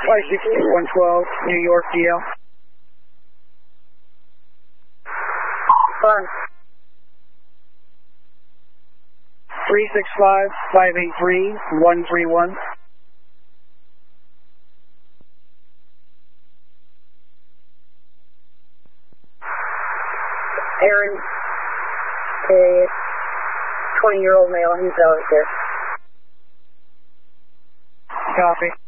56112, New York, DL. Fun. 365-583-131. Aaron, a 20-year-old male, he's out there. Copy.